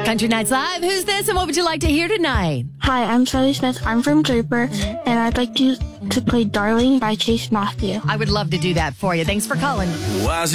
Country Nights Live. Who's this and what would you like to hear tonight? Hi, I'm Charlie Smith. I'm from Draper, and I'd like to play Darling by Chase Matthew. I would love to do that for you. Thanks for calling.